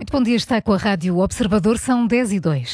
Muito bom dia, está com a Rádio Observador, são 10h02.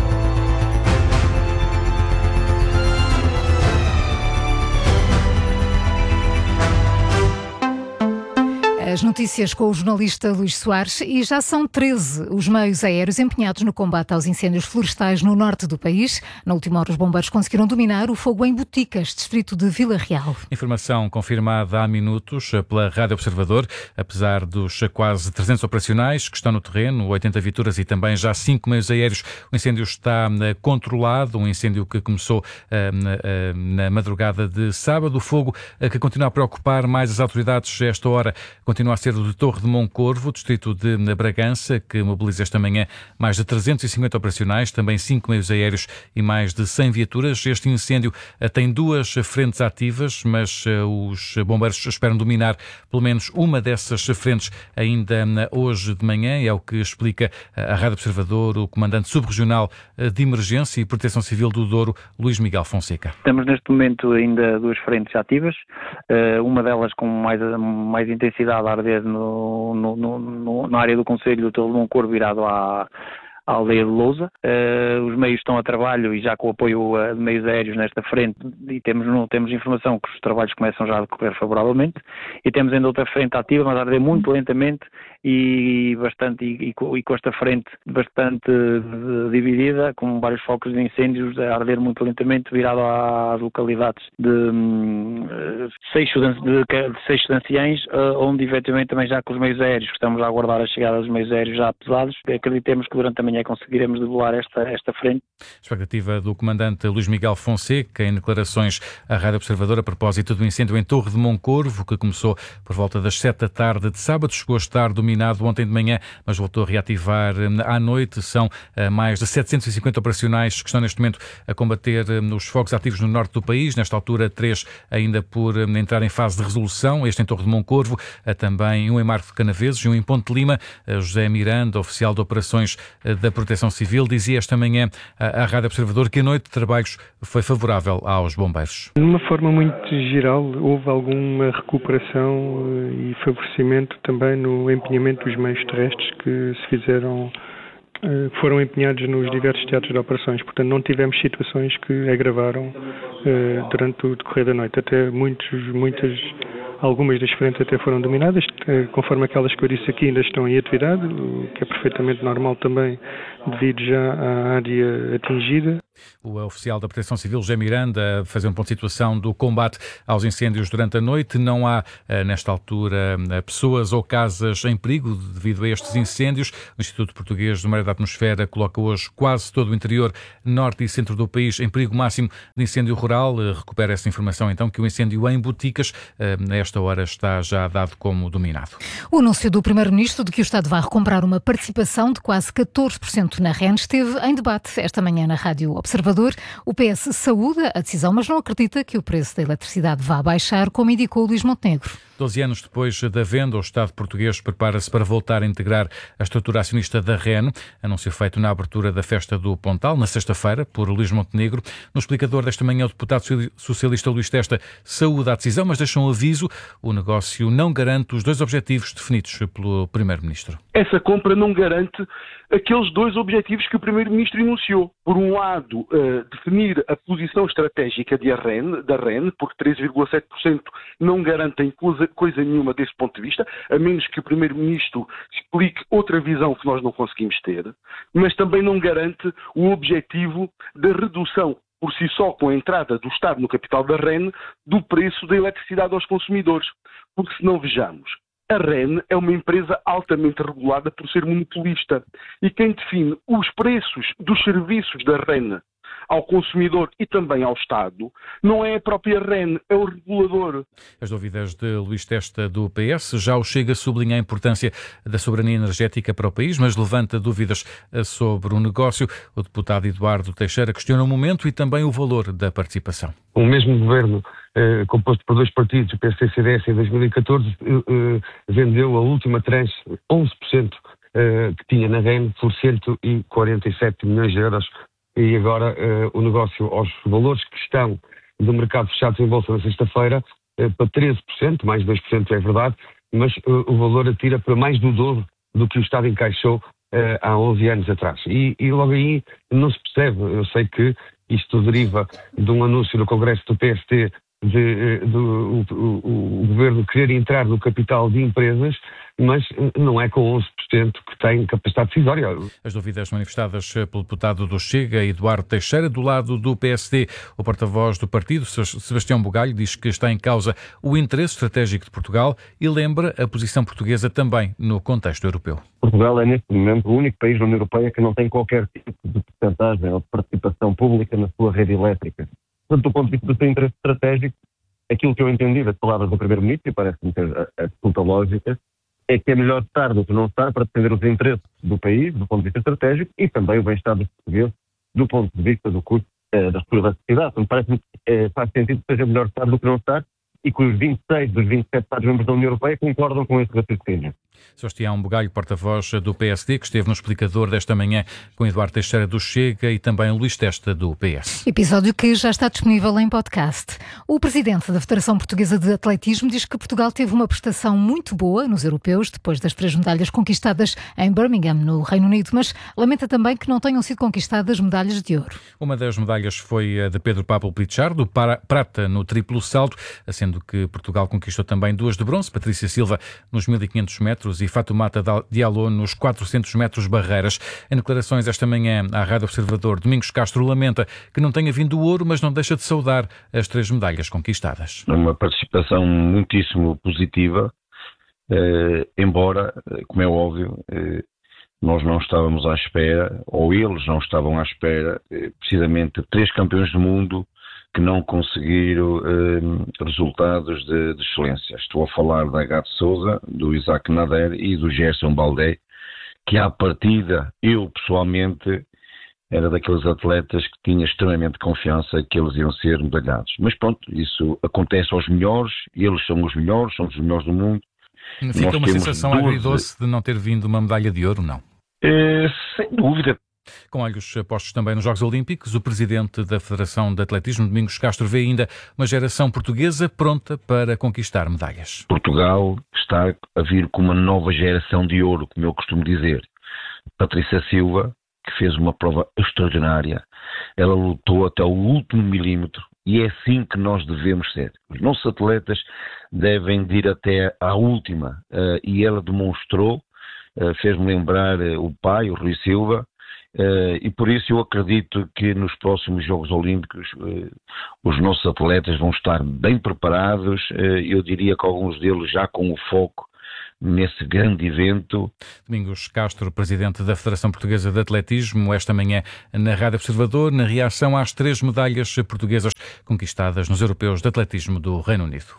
As notícias com o jornalista Luís Soares. E já são 13 os meios aéreos empenhados no combate aos incêndios florestais no norte do país. Na última hora, os bombeiros conseguiram dominar o fogo em Boticas, distrito de Vila Real. Informação confirmada há minutos pela Rádio Observador. Apesar dos quase 300 operacionais que estão no terreno, 80 viaturas e também já 5 meios aéreos, o incêndio está controlado. Um incêndio que começou na madrugada de sábado. O fogo que continua a preocupar mais as autoridades a esta hora continua a ser o de Torre de Moncorvo, distrito de Bragança, que mobiliza esta manhã mais de 350 operacionais, também 5 meios aéreos e mais de 100 viaturas. Este incêndio tem 2 frentes ativas, mas os bombeiros esperam dominar pelo menos uma dessas frentes ainda hoje de manhã. É o que explica a Rádio Observador o comandante subregional de Emergência e Proteção Civil do Douro, Luís Miguel Fonseca. Temos neste momento ainda 2 frentes ativas, uma delas com mais intensidade a arder na área do concelho do Torre de Moncorvo, virado à aldeia de Lousa. Os meios estão a trabalho e já com o apoio de meios aéreos nesta frente, e temos informação que os trabalhos começam já a decorrer favoravelmente, e temos ainda outra frente ativa, mas a arder muito lentamente e com esta frente bastante dividida, com vários focos de incêndios a arder muito lentamente, virado às localidades de Seixo de Anciães, onde efetivamente também já com os meios aéreos, que estamos a aguardar a chegada dos meios aéreos já pesados, acreditemos que durante a manhã conseguiremos debelar esta frente. Expectativa do comandante Luís Miguel Fonseca em declarações à Rádio Observador a propósito do incêndio em Torre de Moncorvo, que começou por volta das 7 da tarde de sábado, chegou a estar dominado ontem de manhã, mas voltou a reativar à noite. São mais de 750 operacionais que estão neste momento a combater os fogos ativos no norte do país. Nesta altura, 3 ainda por entrar em fase de resolução. Este em Torre de Moncorvo, também um em Marco de Canaveses e um em Ponte de Lima. José Miranda, oficial de operações da Proteção Civil, dizia esta manhã à Rádio Observador que a noite de trabalhos foi favorável aos bombeiros. De uma forma muito geral, houve alguma recuperação e favorecimento também no empenhamento dos meios terrestres que se fizeram, foram empenhados nos diversos teatros de operações. Portanto, não tivemos situações que agravaram durante o decorrer da noite. Até algumas das frentes até foram dominadas, conforme aquelas que eu disse aqui ainda estão em atividade, o que é perfeitamente normal também devido já à área atingida. O oficial da Proteção Civil, José Miranda, a fazer um ponto de situação do combate aos incêndios durante a noite. Não há, nesta altura, pessoas ou casas em perigo devido a estes incêndios. O Instituto Português do Mar e da Atmosfera coloca hoje quase todo o interior, norte e centro do país em perigo máximo de incêndio rural. Recupera essa informação, então, que o incêndio em Boticas, a esta hora, está já dado como dominado. O anúncio do Primeiro-Ministro de que o Estado vai recomprar uma participação de quase 14% na REN esteve em debate esta manhã na Rádio Observador. O PS saúda a decisão, mas não acredita que o preço da eletricidade vá baixar, como indicou Luís Montenegro. 12 anos depois da venda, o Estado português prepara-se para voltar a integrar a estrutura acionista da REN. Anúncio feito na abertura da festa do Pontal, na sexta-feira, por Luís Montenegro. No explicador desta manhã, o deputado socialista Luís Testa saúda a decisão, mas deixa um aviso: o negócio não garante os 2 objetivos definidos pelo Primeiro-Ministro. Essa compra não garante aqueles 2 objetivos que o Primeiro-Ministro enunciou. Por um lado, definir a posição estratégica da REN, porque 3,7% não garantem coisa nenhuma desse ponto de vista, a menos que o Primeiro-Ministro explique outra visão que nós não conseguimos ter, mas também não garante o objetivo da redução, por si só, com a entrada do Estado no capital da REN, do preço da eletricidade aos consumidores. Porque, se não vejamos, a REN é uma empresa altamente regulada por ser monopolista, e quem define os preços dos serviços da REN ao consumidor e também ao Estado não é a própria REN, é o regulador. As dúvidas de Luís Testa do PS. Já o Chega sublinha a importância da soberania energética para o país, mas levanta dúvidas sobre o negócio. O deputado Eduardo Teixeira questiona o momento e também o valor da participação. O mesmo governo, composto por 2 partidos, o PSD e o CDS, em 2014, vendeu a última tranche, 11% que tinha na REN, por 147 milhões de euros. E agora o negócio, aos valores que estão do mercado fechados em bolsa na sexta-feira, para 13%, mais 2% é verdade, mas o valor atira para mais do dobro do que o Estado encaixou há 11 anos atrás. E logo aí não se percebe. Eu sei que isto deriva de um anúncio no Congresso do PST o governo querer entrar no capital de empresas, mas não é com 11% que tem capacidade decisória. As dúvidas manifestadas pelo deputado do Chega, Eduardo Teixeira, do lado do PSD. O porta-voz do partido, Sebastião Bugalho, diz que está em causa o interesse estratégico de Portugal e lembra a posição portuguesa também no contexto europeu. Portugal é, neste momento, o único país da União Europeia que não tem qualquer tipo de porcentagem ou de participação pública na sua rede elétrica. Portanto, do ponto de vista do seu interesse estratégico, aquilo que eu entendi das palavras do Primeiro-Ministro, e parece-me ter a absoluta lógica, é que é melhor estar do que não estar para defender os interesses do país, do ponto de vista estratégico, e também o bem-estar dos portugueses, do ponto de vista do custo das suas atividades. Portanto, parece-me que faz sentido que seja melhor estar do que não estar, e que os 26 dos 27 Estados-membros da União Europeia concordam com esse raciocínio. Sebastião Bugalho, porta-voz do PSD, que esteve no explicador desta manhã com Eduardo Teixeira do Chega e também Luís Testa do PS. Episódio que já está disponível em podcast. O presidente da Federação Portuguesa de Atletismo diz que Portugal teve uma prestação muito boa nos europeus, depois das 3 medalhas conquistadas em Birmingham, no Reino Unido, mas lamenta também que não tenham sido conquistadas medalhas de ouro. Uma das medalhas foi a de Pedro Pablo Pichar, do prata no triplo salto, sendo que Portugal conquistou também 2 de bronze, Patrícia Silva nos 1500 metros e Fatoumata Diallo nos 400 metros barreiras. Em declarações esta manhã à Rádio Observador, Domingos Castro lamenta que não tenha vindo o ouro, mas não deixa de saudar as 3 medalhas conquistadas. Uma participação muitíssimo positiva, embora, como é óbvio, nós não estávamos à espera, ou eles não estavam à espera, precisamente 3 campeões do mundo que não conseguiram resultados de excelência. Estou a falar da Agathe Souza, do Isaac Nader e do Gerson Baldé, que à partida, eu pessoalmente, era daqueles atletas que tinha extremamente confiança que eles iam ser medalhados. Mas pronto, isso acontece aos melhores, eles são os melhores, somos os melhores do mundo. Fica uma sensação agridoce de não ter vindo uma medalha de ouro, não? Sem dúvida. Com olhos postos também nos Jogos Olímpicos, o presidente da Federação de Atletismo, Domingos Castro, vê ainda uma geração portuguesa pronta para conquistar medalhas. Portugal está a vir com uma nova geração de ouro, como eu costumo dizer. Patrícia Silva, que fez uma prova extraordinária, ela lutou até o último milímetro e é assim que nós devemos ser. Os nossos atletas devem ir até à última e ela demonstrou, fez-me lembrar o pai, o Rui Silva, e por isso eu acredito que nos próximos Jogos Olímpicos os nossos atletas vão estar bem preparados, eu diria que alguns deles já com o foco nesse grande evento. Domingos Castro, presidente da Federação Portuguesa de Atletismo, esta manhã na Rádio Observador, na reação às 3 medalhas portuguesas conquistadas nos Europeus de Atletismo do Reino Unido.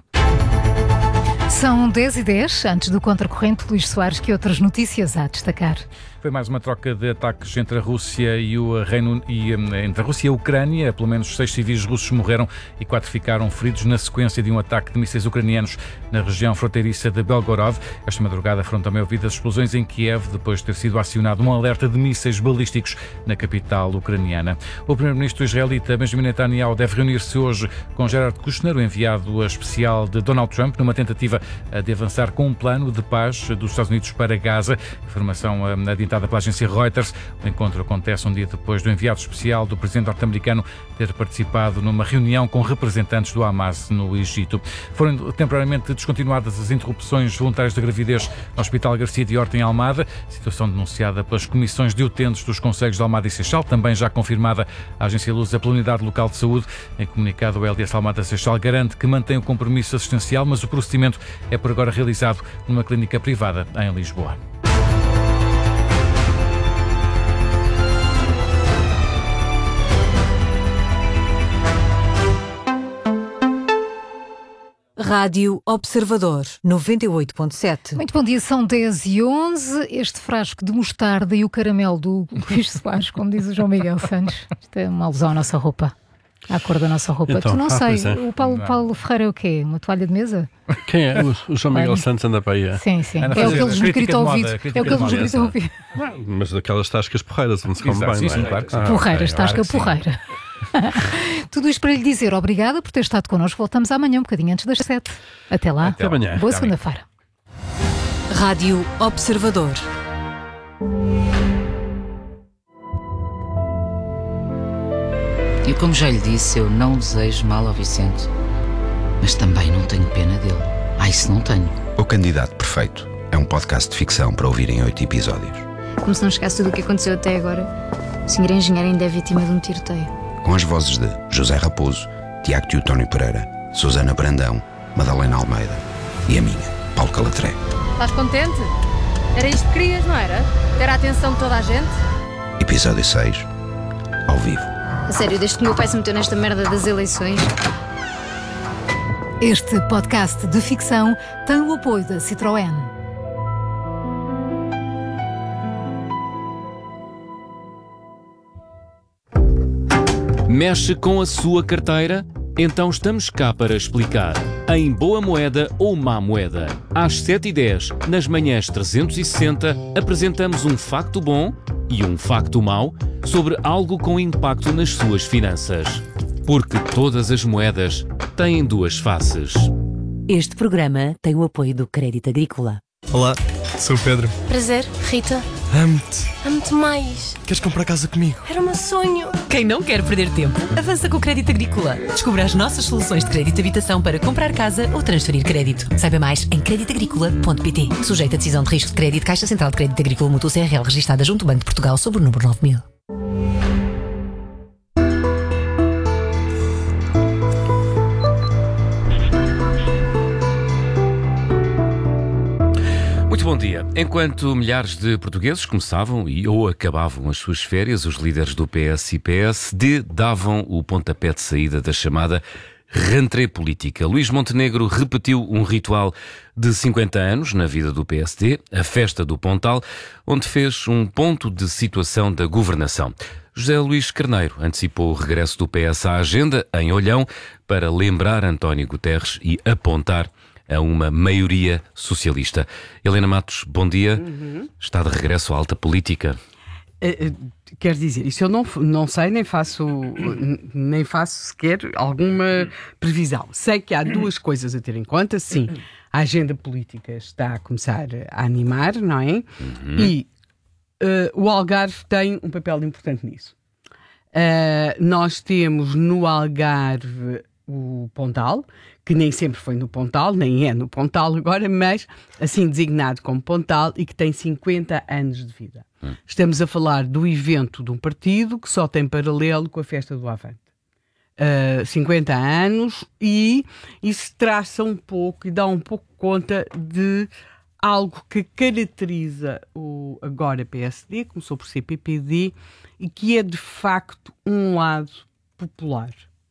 São 10h10, antes do Contracorrente, Luís Soares, que outras notícias há a destacar? Foi mais uma troca de ataques entre a Rússia e entre a Rússia e a Ucrânia. Pelo menos 6 civis russos morreram e 4 ficaram feridos na sequência de um ataque de mísseis ucranianos na região fronteiriça de Belgorod. Esta madrugada foram também ouvidas explosões em Kiev, depois de ter sido acionado um alerta de mísseis balísticos na capital ucraniana. O primeiro-ministro israelita Benjamin Netanyahu deve reunir-se hoje com Jared Kushner, o enviado especial de Donald Trump, numa tentativa de avançar com um plano de paz dos Estados Unidos para Gaza. Informação adiantada pela agência Reuters. O encontro acontece um dia depois do enviado especial do presidente norte-americano ter participado numa reunião com representantes do Hamas no Egito. Foram temporariamente descontinuadas as interrupções voluntárias da gravidez no Hospital Garcia de Horta, em Almada, situação denunciada pelas comissões de utentes dos concelhos de Almada e Seixal, também já confirmada a agência Lusa pela Unidade Local de Saúde. Em comunicado, o LDS Almada Seixal garante que mantém o compromisso assistencial, mas o procedimento é por agora realizado numa clínica privada em Lisboa. Rádio Observador 98.7. Muito bom dia, são 10h11. Este frasco de mostarda e o caramelo do Luís Soares, como diz o João Miguel Santos. Isto é uma alusão à nossa roupa, à cor da nossa roupa. Então, tu não sei, é. o Paulo Ferreira é o quê? Uma toalha de mesa? Quem é? O João Miguel Santos anda para aí. Sim, sim. É o que eles nos gritam ao ouvido. É o que eles nos gritam ao ouvido. Mas daquelas tascas porreiras, onde se come bem, sim, não é? sim, claro que sim. Porreiras, tasca porreira. Tudo isto para lhe dizer obrigada por ter estado connosco. Voltamos amanhã, um bocadinho antes das 7. Até lá. Até amanhã. Boa segunda-feira. Rádio Observador. E como já lhe disse, eu não desejo mal ao Vicente. Mas também não tenho pena dele. Isso não tenho. O Candidato Perfeito é um podcast de ficção para ouvir em 8 episódios. Como se não chegasse tudo o que aconteceu até agora, o Sr. Engenheiro ainda é vítima de um tiroteio. Com as vozes de José Raposo, Tiago Teotónio Pereira, Susana Brandão, Madalena Almeida e a minha, Paulo Calatré. Estás contente? Era isto que querias, não era? Ter a atenção de toda a gente? Episódio 6, ao vivo. A sério, desde que o meu pai se meteu nesta merda das eleições... Este podcast de ficção tem o apoio da Citroën. Mexe com a sua carteira? Então estamos cá para explicar. Em Boa Moeda ou Má Moeda. Às 7h10, nas manhãs 360, apresentamos um facto bom e um facto mau sobre algo com impacto nas suas finanças. Porque todas as moedas têm duas faces. Este programa tem o apoio do Crédito Agrícola. Olá, sou o Pedro. Prazer, Rita. Amo-te. Amo-te mais. Queres comprar casa comigo? Era o meu sonho. Quem não quer perder tempo, avança com o Crédito Agrícola. Descubra as nossas soluções de crédito de habitação para comprar casa ou transferir crédito. Saiba mais em creditagricola.pt. Sujeito a decisão de risco de crédito, Caixa Central de Crédito Agrícola Mútuo CRL, registada junto ao Banco de Portugal sob o número 9000. Muito bom dia. Enquanto milhares de portugueses começavam ou acabavam as suas férias, os líderes do PS e PSD davam o pontapé de saída da chamada rentrée política. Luís Montenegro repetiu um ritual de 50 anos na vida do PSD, a Festa do Pontal, onde fez um ponto de situação da governação. José Luís Carneiro antecipou o regresso do PS à agenda em Olhão para lembrar António Guterres e apontar a uma maioria socialista. Helena Matos, bom dia. Está de regresso à alta política. Quer dizer, isso eu não sei, nem faço sequer alguma previsão. Sei que há duas coisas a ter em conta. Sim, a agenda política está a começar a animar, não é? E o Algarve tem um papel importante nisso. Nós temos no Algarve o Pontal, que nem sempre foi no Pontal, nem é no Pontal agora, mas assim designado como Pontal e que tem 50 anos de vida. Estamos a falar do evento de um partido que só tem paralelo com a Festa do Avante. 50 anos, e isso traça um pouco e dá um pouco conta de algo que caracteriza o agora PSD, começou por ser PPD, e que é de facto um lado popular.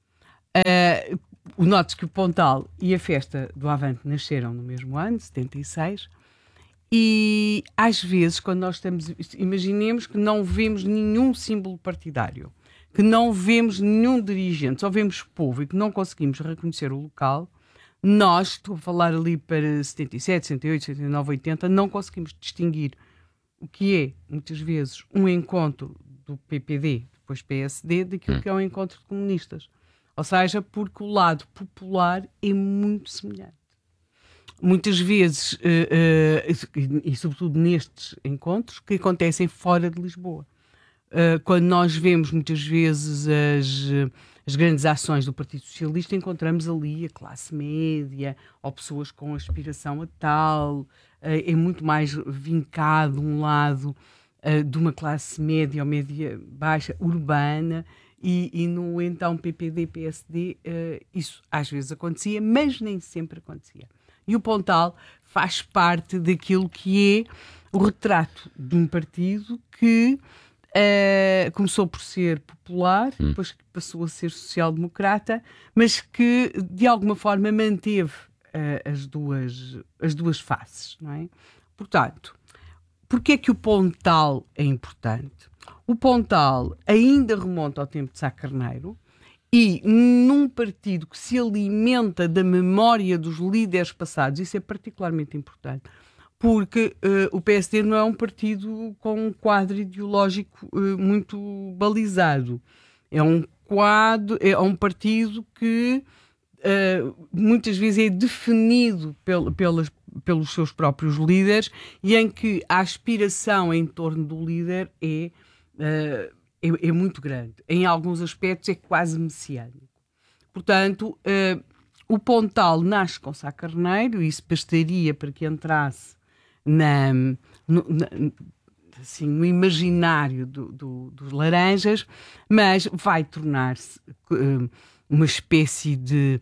Note-se que o Pontal e a Festa do Avante nasceram no mesmo ano, 76, e às vezes, quando nós imaginemos que não vemos nenhum símbolo partidário, que não vemos nenhum dirigente, só vemos povo e que não conseguimos reconhecer o local, nós, estou a falar ali para 77, 78, 79, 80, não conseguimos distinguir o que é, muitas vezes, um encontro do PPD, depois PSD, daquilo que é um encontro de comunistas. Ou seja, porque o lado popular é muito semelhante. Muitas vezes, e sobretudo nestes encontros, que acontecem fora de Lisboa. Quando nós vemos muitas vezes as grandes ações do Partido Socialista, encontramos ali a classe média ou pessoas com aspiração a tal. É muito mais vincado um lado de uma classe média ou média baixa, urbana. E no então PPD-PSD isso às vezes acontecia, mas nem sempre acontecia. E o Pontal faz parte daquilo que é o retrato de um partido que começou por ser popular, depois passou a ser social-democrata, mas que de alguma forma manteve as duas faces, não é? Portanto, porquê é que o Pontal é importante? O Pontal ainda remonta ao tempo de Sá Carneiro e num partido que se alimenta da memória dos líderes passados, isso é particularmente importante, porque o PSD não é um partido com um quadro ideológico muito balizado. É um partido que muitas vezes é definido pelos seus próprios líderes e em que a aspiração em torno do líder é muito grande. Em alguns aspectos é quase messiânico. Portanto, o Pontal nasce com Sá Carneiro, e isso bastaria para que entrasse assim, no imaginário dos laranjas, mas vai tornar-se uma espécie de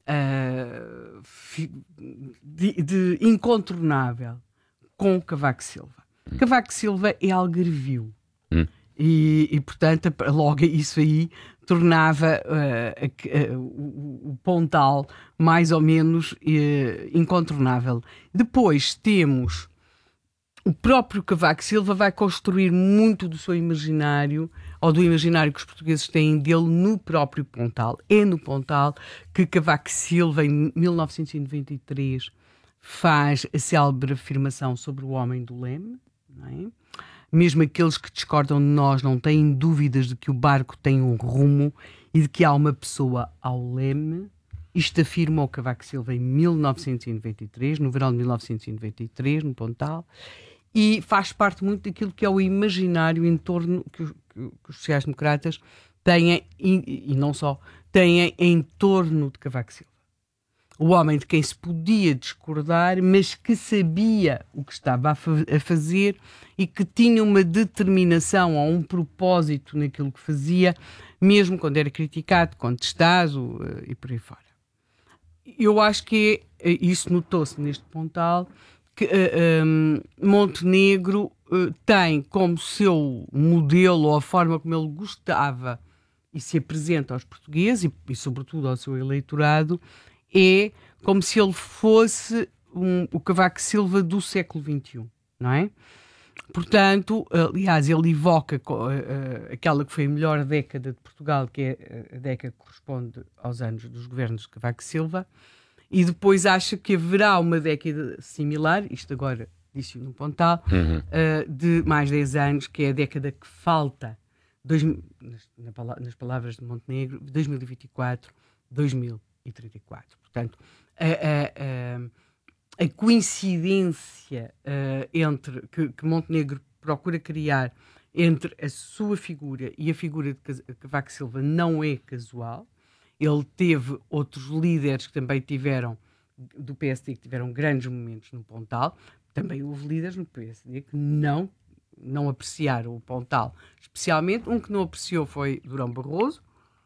incontornável com Cavaco Silva. Cavaco Silva é algarvio. E, portanto, logo isso aí tornava o Pontal mais ou menos incontornável. Depois temos o próprio Cavaco Silva vai construir muito do seu imaginário, ou do imaginário que os portugueses têm dele, no próprio Pontal. É no Pontal que Cavaco Silva, em 1993, faz a célebre afirmação sobre o homem do leme, não é? Mesmo aqueles que discordam de nós não têm dúvidas de que o barco tem um rumo e de que há uma pessoa ao leme. Isto afirma o Cavaco Silva em 1993, no verão de 1993, no Pontal, e faz parte muito daquilo que é o imaginário em torno que os sociais-democratas têm, e não só, têm em torno de Cavaco Silva. O homem de quem se podia discordar, mas que sabia o que estava a fazer e que tinha uma determinação ou um propósito naquilo que fazia, mesmo quando era criticado, contestado e por aí fora. Eu acho que isso notou-se neste Pontal, que Montenegro tem como seu modelo, ou a forma como ele gostava e se apresenta aos portugueses e sobretudo ao seu eleitorado, é como se ele fosse o Cavaco Silva do século XXI, não é? Portanto, aliás, ele evoca aquela que foi a melhor década de Portugal, que é a década que corresponde aos anos dos governos de Cavaco Silva, e depois acha que haverá uma década similar, isto agora disse no Pontal, de mais 10 anos, que é a década que falta, nas palavras de Montenegro, 2024, 2034. Portanto, a coincidência entre que Montenegro procura criar entre a sua figura e a figura de Cavaco Silva não é casual. Ele teve outros líderes que também tiveram, do PSD, que tiveram grandes momentos no Pontal. Também houve líderes no PSD que não apreciaram o Pontal. Especialmente, um que não apreciou foi Durão Barroso,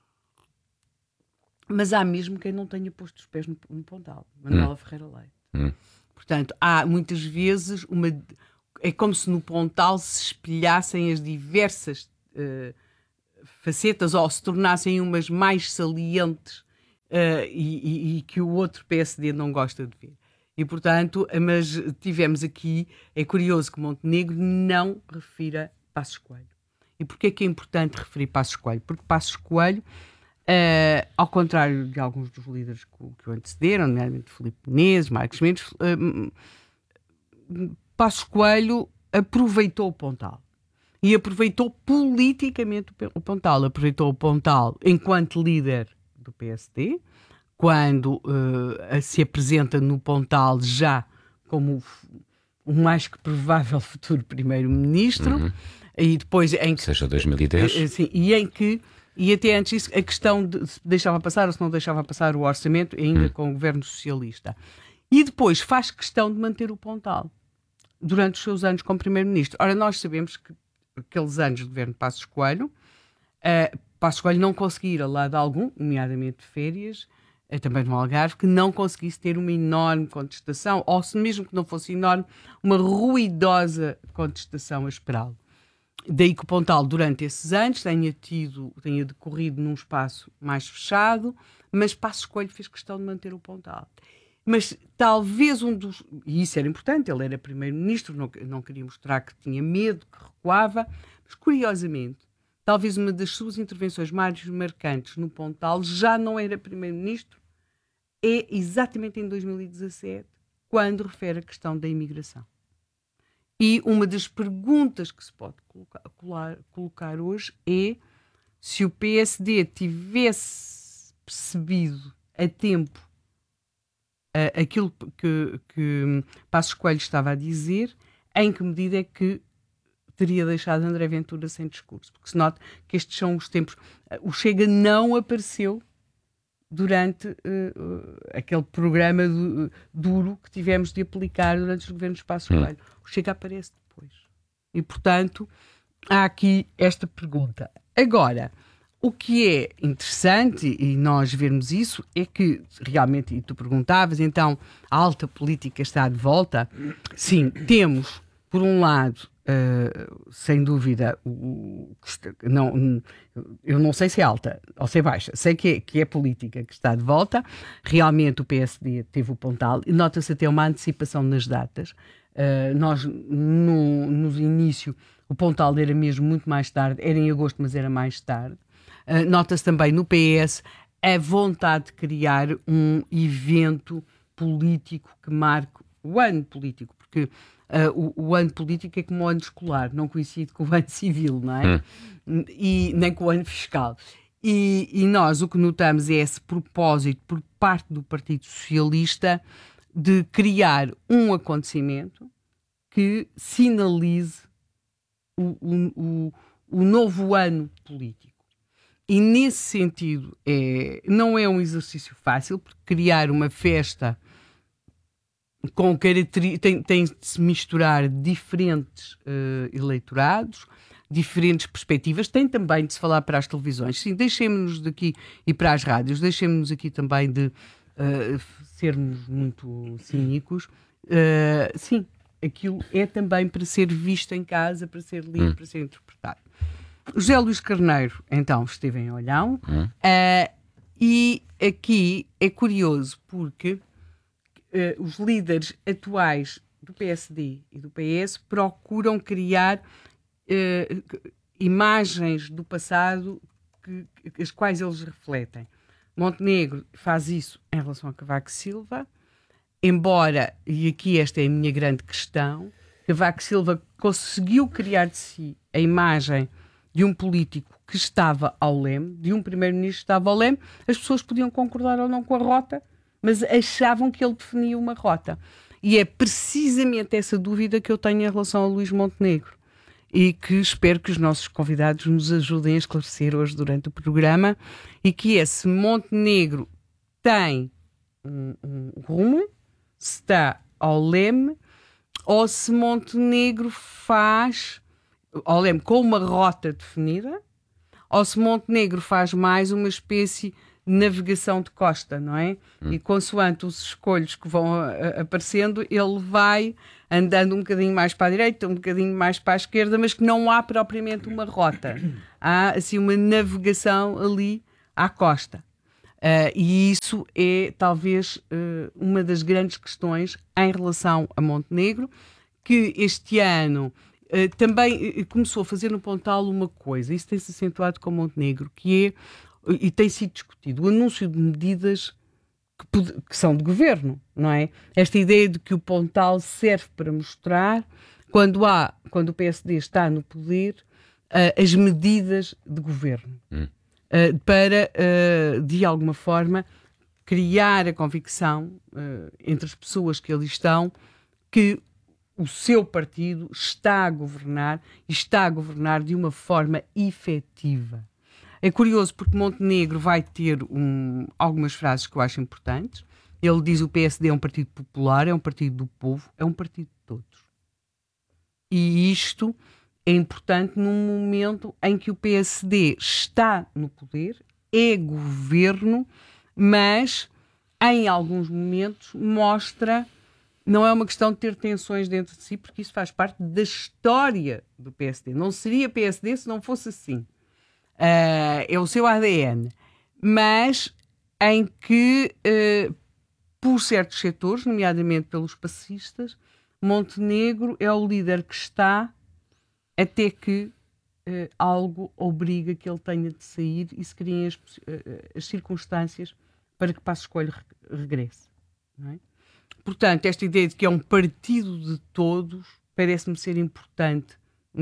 mas há mesmo quem não tenha posto os pés no Pontal, Manuela Ferreira Leite. Portanto, há muitas vezes é como se no Pontal se espelhassem as diversas facetas, ou se tornassem umas mais salientes e que o outro PSD não gosta de ver. E, portanto, mas tivemos aqui, é curioso que Montenegro não refira Passos Coelho. E porquê é que é importante referir Passos Coelho? Porque Passos Coelho, ao contrário de alguns dos líderes que o antecederam, nomeadamente Filipe Menezes, Marcos Mendes, Passos Coelho aproveitou o Pontal. E aproveitou politicamente o Pontal. Aproveitou o Pontal enquanto líder do PSD, quando se apresenta no Pontal já como o mais que provável futuro primeiro-ministro, e depois em que... Seja 2010. Sim, e até antes disso, a questão de se deixava passar ou se não deixava passar o orçamento, ainda com o governo socialista. E depois faz questão de manter o Pontal durante os seus anos como primeiro-ministro. Ora, nós sabemos que aqueles anos de governo de Passos Coelho não conseguia ir a lado algum, nomeadamente de férias, também no Algarve, que não conseguisse ter uma enorme contestação, ou se mesmo que não fosse enorme, uma ruidosa contestação a esperá-lo. Daí que o Pontal, durante esses anos, tenha decorrido num espaço mais fechado, mas Passos Coelho fez questão de manter o Pontal. Mas talvez e isso era importante, ele era primeiro-ministro, não queria mostrar que tinha medo, que recuava, mas curiosamente, talvez uma das suas intervenções mais marcantes no Pontal já não era primeiro-ministro, é exatamente em 2017, quando refere a questão da imigração. E uma das perguntas que se pode colocar hoje é se o PSD tivesse percebido a tempo aquilo que Passos Coelho estava a dizer, em que medida é que teria deixado André Ventura sem discurso, porque se nota que estes são os tempos. O Chega não apareceu durante aquele programa duro que tivemos de aplicar durante os governos de Passos Coelho. O Chega aparece depois. E, portanto, há aqui esta pergunta. Agora, o que é interessante, e nós vermos isso, é que realmente, e tu perguntavas, então, a alta política está de volta? Sim, temos, por um lado, sem dúvida, eu não sei se é alta ou se é baixa, sei que é política que está de volta. Realmente o PSD teve o Pontal, e nota-se até uma antecipação nas datas. Nós, no início, o Pontal era mesmo muito mais tarde, era em agosto, mas era mais tarde. Nota-se também no PS a vontade de criar um evento político que marque o ano político, porque o ano político é como o ano escolar, não coincide com o ano civil, não é? E nem com o ano fiscal. E nós o que notamos é esse propósito por parte do Partido Socialista de criar um acontecimento que sinalize o novo ano político. E nesse sentido não é um exercício fácil, porque criar uma festa com tem de se misturar diferentes eleitorados, diferentes perspectivas, tem também de se falar para as televisões. Sim, deixemos-nos daqui e para as rádios, deixemos-nos aqui também de sermos muito cínicos. Sim, aquilo é também para ser visto em casa, para ser lido, para ser interpretado. José Luís Carneiro, então, esteve em Olhão, e aqui é curioso porque os líderes atuais do PSD e do PS procuram criar imagens do passado as quais eles refletem. Montenegro faz isso em relação a Cavaco Silva, embora, e aqui esta é a minha grande questão, Cavaco Silva conseguiu criar de si a imagem de um político que estava ao leme, de um primeiro-ministro que estava ao leme. As pessoas podiam concordar ou não com a rota, mas achavam que ele definia uma rota. E é precisamente essa dúvida que eu tenho em relação a Luís Montenegro e que espero que os nossos convidados nos ajudem a esclarecer hoje durante o programa, e que é se Montenegro tem um rumo, se está ao leme, ou se Montenegro faz ao leme com uma rota definida, ou se Montenegro faz mais uma espécie de navegação de costa, não é? E consoante os escolhos que vão aparecendo, ele vai andando um bocadinho mais para a direita, um bocadinho mais para a esquerda, mas que não há propriamente uma rota. Há, assim, uma navegação ali à costa. E isso é, talvez, uma das grandes questões em relação a Montenegro, que este ano também começou a fazer no Pontal uma coisa, isso tem-se acentuado com Montenegro, que é, e tem sido discutido, o anúncio de medidas que são de governo, não é? Esta ideia de que o Pontal serve para mostrar, quando o PSD está no poder, as medidas de governo, para, de alguma forma, criar a convicção entre as pessoas que ali estão que o seu partido está a governar, e está a governar de uma forma efetiva. É curioso porque Montenegro vai ter algumas frases que eu acho importantes. Ele diz que o PSD é um partido popular, é um partido do povo, é um partido de todos. E isto é importante num momento em que o PSD está no poder, é governo, mas em alguns momentos mostra... Não é uma questão de ter tensões dentro de si, porque isso faz parte da história do PSD. Não seria PSD se não fosse assim. É o seu ADN. Mas em que, por certos setores, nomeadamente pelos passistas, Montenegro é o líder que está até que algo obriga que ele tenha de sair e se criem as circunstâncias para que Passos Coelho regresse. Não é? Portanto, esta ideia de que é um partido de todos parece-me ser importante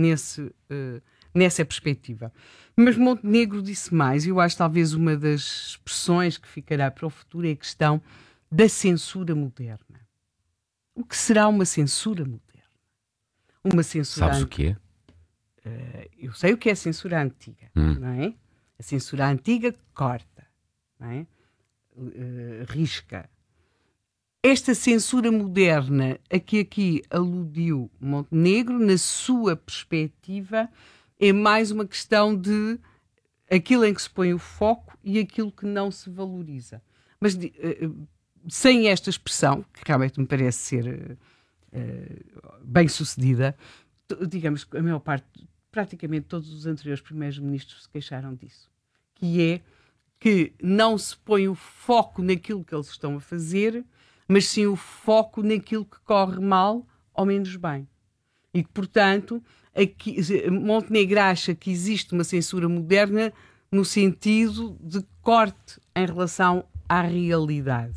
nessa perspectiva. Mas Montenegro disse mais, e eu acho talvez uma das expressões que ficará para o futuro é a questão da censura moderna. O que será uma censura moderna? Uma censura... Sabes o que é? eu sei o que é a censura antiga, não é? A censura antiga corta, não é? Risca. Esta censura moderna a que aqui aludiu Montenegro, na sua perspectiva, é mais uma questão de aquilo em que se põe o foco e aquilo que não se valoriza. Mas sem esta expressão, que realmente me parece ser bem sucedida, digamos que a maior parte, praticamente todos os anteriores primeiros-ministros se queixaram disso, que é que não se põe o foco naquilo que eles estão a fazer, mas sim o foco naquilo que corre mal ou menos bem. E que, portanto, aqui, Montenegro acha que existe uma censura moderna no sentido de corte em relação à realidade.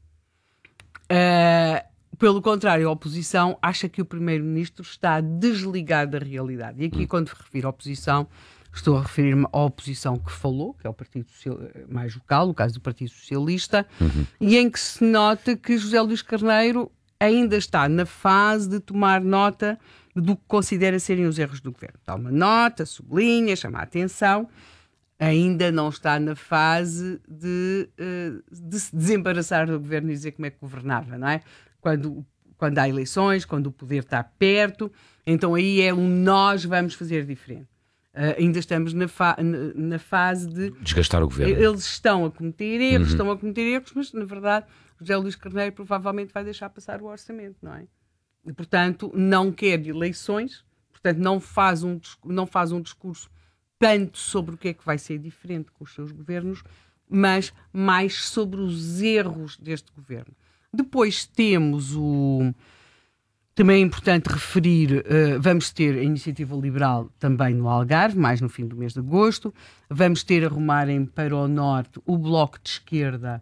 Pelo contrário, a oposição acha que o primeiro-ministro está desligado da realidade. E aqui, quando me refiro à oposição, estou a referir-me à oposição que falou, que é o Partido mais local, o caso do Partido Socialista, e em que se nota que José Luís Carneiro ainda está na fase de tomar nota do que considera serem os erros do governo. Toma nota, sublinha, chama a atenção, ainda não está na fase de se desembaraçar do governo e dizer como é que governava, não é? Quando há eleições, quando o poder está perto, então aí é nós vamos fazer diferente. Ainda estamos na fase de desgastar o governo. Eles estão a cometer erros, mas na verdade José Luís Carneiro provavelmente vai deixar passar o orçamento, não é? E, portanto, não quer eleições, portanto não faz um discurso tanto sobre o que é que vai ser diferente com os seus governos, mas mais sobre os erros deste governo. Depois temos também é importante referir, vamos ter a Iniciativa Liberal também no Algarve, mais no fim do mês de agosto. Vamos ter a rumarem para o Norte o Bloco de Esquerda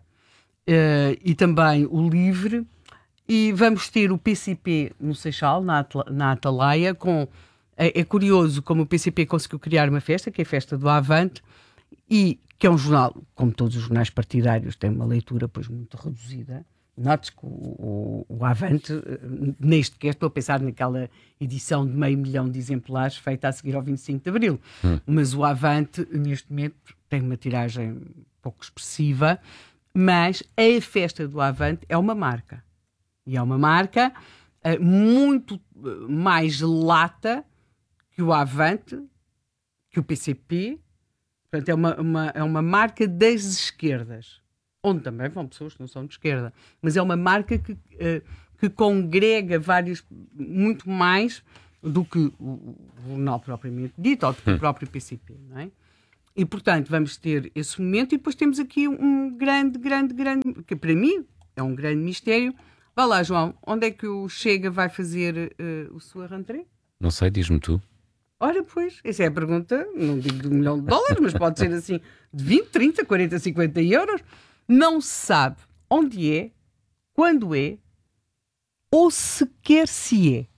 e também o Livre. E vamos ter o PCP no Seixal, na Atalaia. É curioso como o PCP conseguiu criar uma festa, que é a Festa do Avante, e que é um jornal, como todos os jornais partidários, tem uma leitura pois, muito reduzida. Note-se que o Avante, neste que estou a pensar naquela edição de 500 mil de exemplares feita a seguir ao 25 de Abril. Mas o Avante, neste momento, tem uma tiragem pouco expressiva, mas a Festa do Avante é uma marca. E é uma marca muito mais lata que o Avante, que o PCP. Portanto, é uma marca das esquerdas, onde também vão pessoas que não são de esquerda, mas é uma marca que congrega muito mais do que o jornal propriamente dito, ou do que o próprio PCP, não é? E, portanto, vamos ter esse momento, e depois temos aqui um grande, que para mim é um grande mistério. Vá lá, João, onde é que o Chega vai fazer a sua rentrée? Não sei, diz-me tu. Ora, pois, essa é a pergunta, não digo de $1 milhão, mas pode ser assim, de 20, 30, 40, 50 euros. Não se sabe onde é, quando é, ou sequer se é.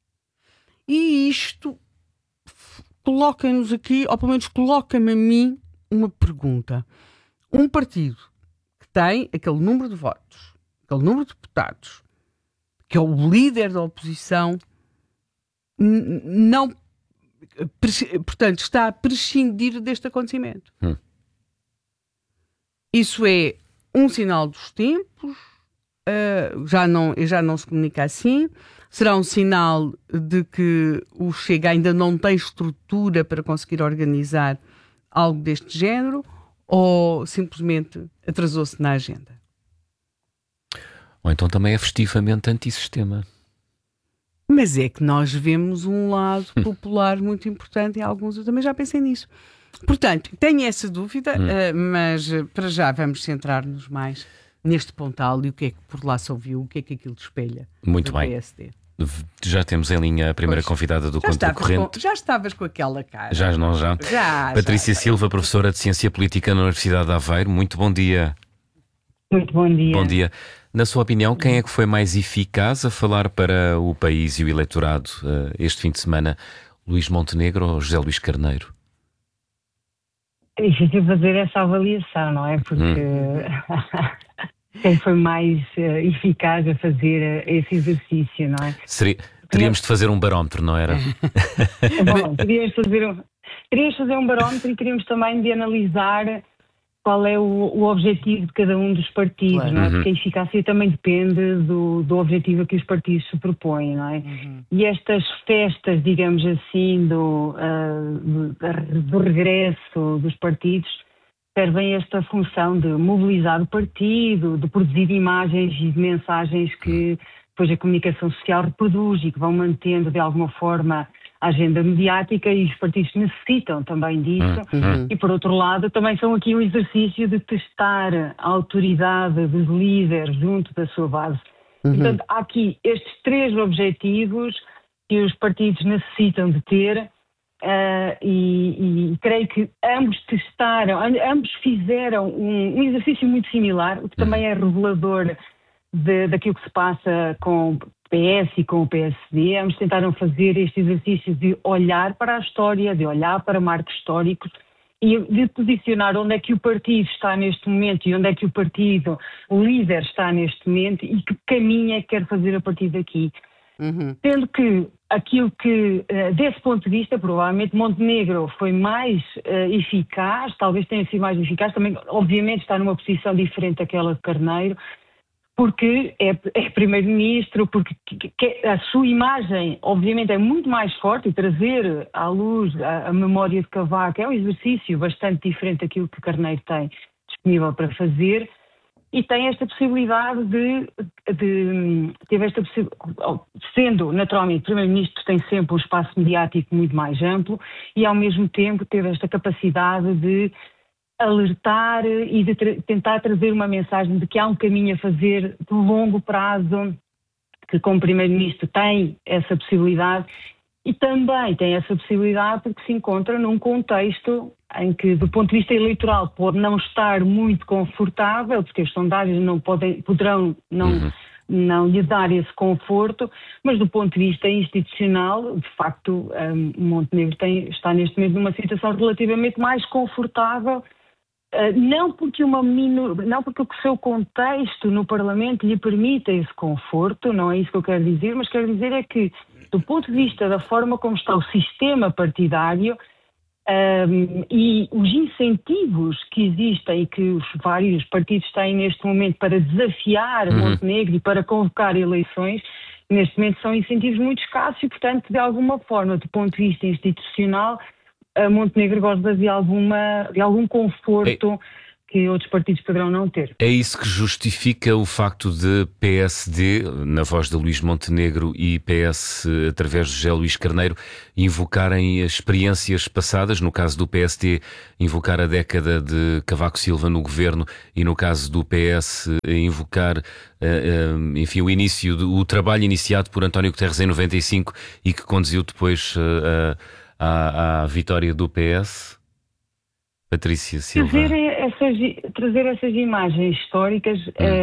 E isto coloca-nos aqui, ou pelo menos coloca-me a mim, uma pergunta. Um partido que tem aquele número de votos, aquele número de deputados, que é o líder da oposição, não, portanto, está a prescindir deste acontecimento. Isso é um sinal dos tempos, já não se comunica assim. Será um sinal de que o Chega ainda não tem estrutura para conseguir organizar algo deste género, ou simplesmente atrasou-se na agenda? Ou então também é festivamente antissistema. Mas é que nós vemos um lado popular muito importante em alguns, eu também já pensei nisso. Portanto, tenho essa dúvida, mas para já vamos centrar-nos mais neste Pontal e o que é que por lá se ouviu, o que é que aquilo espelha. Muito bem. PSD. Já temos em linha a primeira convidada do Contra Corrente. Já estavas com aquela cara. Já. Patrícia Silva, professora de Ciência Política na Universidade de Aveiro. Muito bom dia. Muito bom dia. Bom dia. Na sua opinião, quem é que foi mais eficaz a falar para o país e o eleitorado este fim de semana? Luís Montenegro ou José Luís Carneiro? É difícil fazer essa avaliação, não é? Porque quem foi mais eficaz a fazer esse exercício, não é? Teríamos de fazer um barómetro, não era? Bom, queríamos fazer um barómetro e queríamos também de analisar qual é o objetivo de cada um dos partidos, claro. Não é? Porque a eficácia também depende do objetivo a que os partidos se propõem, não é? E estas festas, digamos assim, do regresso dos partidos, servem esta função de mobilizar o partido, de produzir imagens e mensagens que depois a comunicação social reproduz e que vão mantendo de alguma forma a agenda mediática, e os partidos necessitam também disso. E por outro lado também são aqui um exercício de testar a autoridade dos líderes junto da sua base. Portanto, há aqui estes 3 objetivos que os partidos necessitam de ter. E creio que ambos fizeram um exercício muito similar, o que também é revelador daquilo que se passa com o PS e com o PSD. Ambos tentaram fazer este exercício de olhar para a história, de olhar para marcos históricos e de posicionar onde é que o partido está neste momento e onde é que o líder está neste momento e que caminho é que quer fazer a partir daqui. Sendo que aquilo que, desse ponto de vista, provavelmente Montenegro foi mais eficaz, talvez tenha sido mais eficaz, também obviamente está numa posição diferente daquela de Carneiro, porque é primeiro-ministro, porque a sua imagem obviamente é muito mais forte, e trazer à luz a memória de Cavaco é um exercício bastante diferente daquilo que Carneiro tem disponível para fazer. E tem esta possibilidade teve esta possibilidade, sendo naturalmente Primeiro-Ministro, tem sempre um espaço mediático muito mais amplo e ao mesmo tempo teve esta capacidade de alertar e de tentar trazer uma mensagem de que há um caminho a fazer de longo prazo, que como Primeiro-Ministro tem essa possibilidade. E também tem essa possibilidade porque se encontra num contexto em que, do ponto de vista eleitoral, pode não estar muito confortável, porque as sondagens poderão não lhe dar esse conforto, mas do ponto de vista institucional, de facto, Montenegro está neste momento numa situação relativamente mais confortável, não porque o seu contexto no Parlamento lhe permita esse conforto, não é isso que eu quero dizer, mas quero dizer é que, do ponto de vista da forma como está o sistema partidário e os incentivos que existem e que os vários partidos têm neste momento para desafiar Montenegro e para convocar eleições, neste momento são incentivos muito escassos e, portanto, de alguma forma, do ponto de vista institucional, Montenegro goza de algum conforto que outros partidos poderão não ter. É isso que justifica o facto de PSD, na voz de Luís Montenegro, e PS, através de José Luís Carneiro, invocarem experiências passadas, no caso do PSD, invocar a década de Cavaco Silva no governo e, no caso do PS, invocar enfim, o trabalho iniciado por António Guterres em 95 e que conduziu depois à vitória do PS? Patrícia Silva. Trazer essas imagens históricas,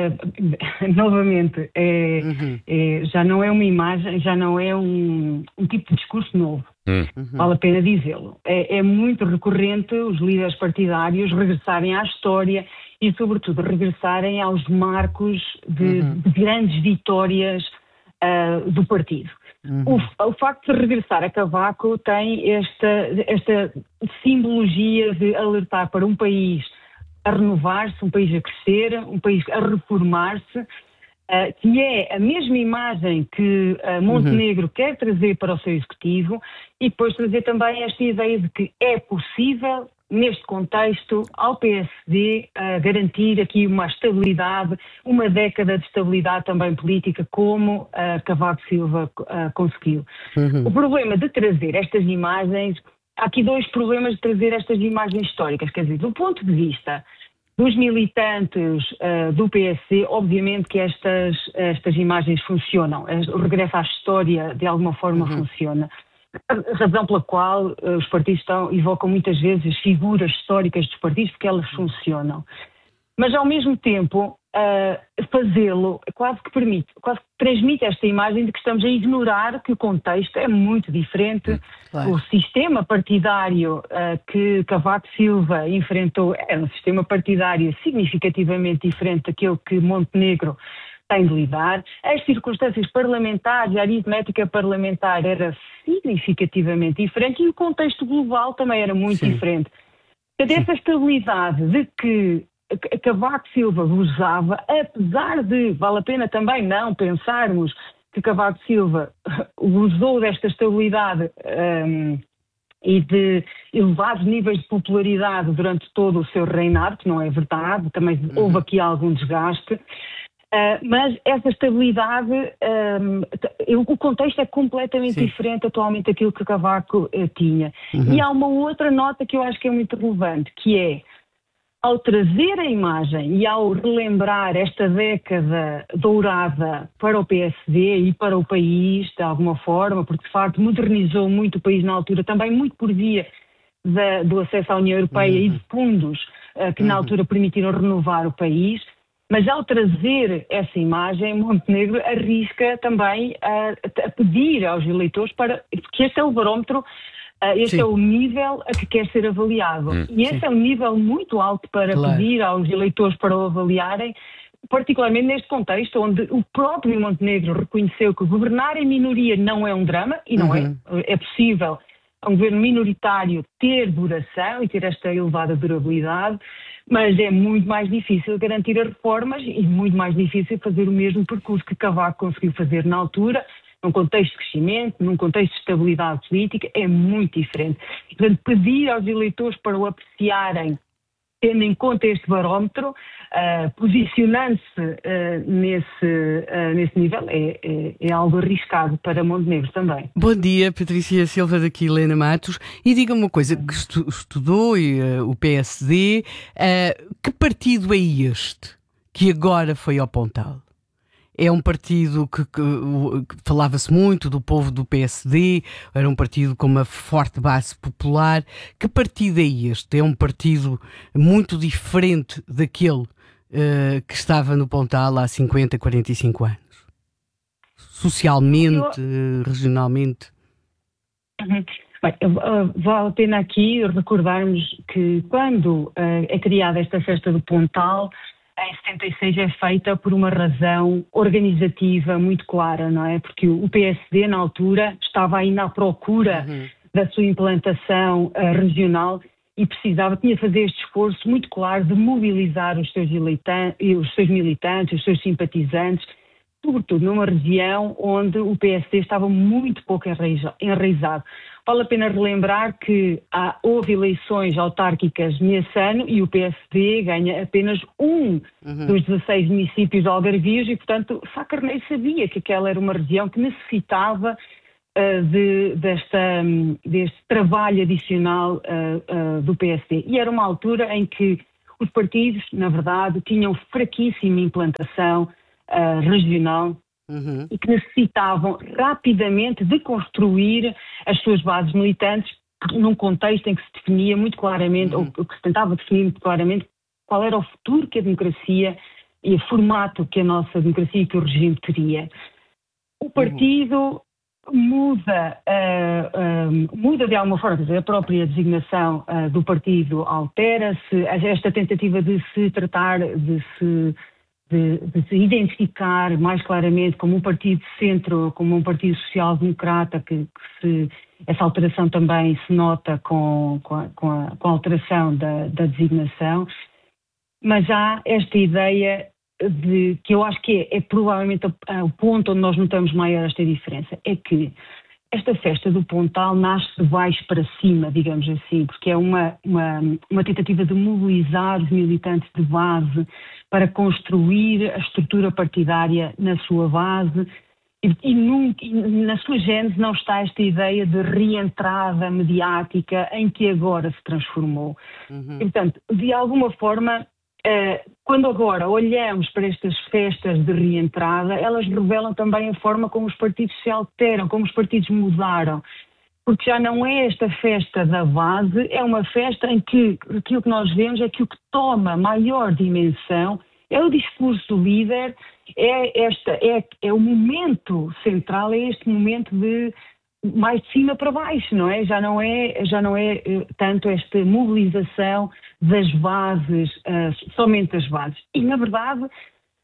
novamente, já não é uma imagem, já não é um tipo de discurso novo. Vale a pena dizê-lo. É muito recorrente os líderes partidários regressarem à história e, sobretudo, regressarem aos marcos de grandes vitórias do partido. O facto de regressar a Cavaco tem esta simbologia de alertar para um país a renovar-se, um país a crescer, um país a reformar-se, que é a mesma imagem que Montenegro quer trazer para o seu executivo, e depois trazer também esta ideia de que é possível, neste contexto, ao PSD garantir aqui uma estabilidade, uma década de estabilidade também política, como Cavaco Silva conseguiu. O problema de trazer estas imagens, há aqui 2 problemas de trazer estas imagens históricas, quer dizer, do ponto de vista dos militantes do PSD, obviamente que estas imagens funcionam, o regresso à história de alguma forma funciona. A razão pela qual os partidos evocam muitas vezes as figuras históricas dos partidos, porque elas funcionam. Mas, ao mesmo tempo, fazê-lo quase que transmite esta imagem de que estamos a ignorar que o contexto é muito diferente. Claro. O sistema partidário que Cavaco Silva enfrentou era um sistema partidário significativamente diferente daquele que Montenegro tem de lidar. As circunstâncias parlamentares, a aritmética parlamentar era significativamente diferente e o contexto global também era muito diferente. Essa estabilidade de que Cavaco Silva usava, apesar de, vale a pena também não pensarmos que Cavaco Silva usou desta estabilidade e de elevados níveis de popularidade durante todo o seu reinado, que não é verdade, também houve aqui algum desgaste, mas essa estabilidade, o contexto é completamente diferente atualmente daquilo que Cavaco tinha. E há uma outra nota que eu acho que é muito relevante, que é, ao trazer a imagem e ao relembrar esta década dourada para o PSD e para o país, de alguma forma, porque de facto modernizou muito o país na altura, também muito por via do acesso à União Europeia e de fundos que na altura permitiram renovar o país, mas ao trazer essa imagem, Montenegro arrisca também a pedir aos eleitores porque este é o barómetro. Este é o nível a que quer ser avaliado. E esse é um nível muito alto para pedir aos eleitores para o avaliarem, particularmente neste contexto onde o próprio Montenegro reconheceu que governar em minoria não é um drama, e não é possível a um governo minoritário ter duração e ter esta elevada durabilidade, mas é muito mais difícil garantir as reformas e muito mais difícil fazer o mesmo percurso que Cavaco conseguiu fazer na altura, num contexto de crescimento, num contexto de estabilidade política, é muito diferente. E, portanto, pedir aos eleitores para o apreciarem, tendo em conta este barómetro, posicionando-se nesse nível, é algo arriscado para Montenegro também. Bom dia, Patrícia Silva, daqui Helena Matos. E diga-me uma coisa, que estudou o PSD, que partido é este que agora foi ao Pontal? É um partido que falava-se muito do povo do PSD, era um partido com uma forte base popular. Que partido é este? É um partido muito diferente daquele que estava no Pontal há 50, 45 anos? Socialmente, regionalmente? Bem, vale a pena aqui recordarmos que quando é criada esta festa do Pontal, em 76 é feita por uma razão organizativa muito clara, não é? Porque o PSD, na altura, estava ainda à procura da sua implantação regional e tinha de fazer este esforço muito claro de mobilizar os seus militantes, os seus simpatizantes, sobretudo numa região onde o PSD estava muito pouco enraizado. Vale a pena relembrar que houve eleições autárquicas nesse ano e o PSD ganha apenas dos 16 municípios algarvios e, portanto, Sá Carneiro sabia que aquela era uma região que necessitava deste trabalho adicional do PSD. E era uma altura em que os partidos, na verdade, tinham fraquíssima implantação regional e que necessitavam rapidamente de construir as suas bases militantes num contexto em que se definia muito claramente, ou que se tentava definir muito claramente qual era o futuro que a democracia e o formato que a nossa democracia e que o regime teria. O partido muda de alguma forma, a própria designação do partido altera-se, esta tentativa de se tratar, de se identificar mais claramente como um partido de centro, como um partido social-democrata, essa alteração também se nota com a alteração da designação, mas há esta ideia que eu acho que é provavelmente o ponto onde nós notamos maior esta diferença, é que esta festa do Pontal nasce de baixo para cima, digamos assim, porque é uma tentativa de mobilizar os militantes de base para construir a estrutura partidária na sua base e na sua gênese não está esta ideia de reentrada mediática em que agora se transformou. E, portanto, de alguma forma, quando agora olhamos para estas festas de reentrada, elas revelam também a forma como os partidos se alteram, como os partidos mudaram. Porque já não é esta festa da base, é uma festa em que aquilo que nós vemos é que o que toma maior dimensão é o discurso do líder, é o momento central, é este momento de mais de cima para baixo, não é? Já não é tanto esta mobilização das bases, somente das bases. E, na verdade,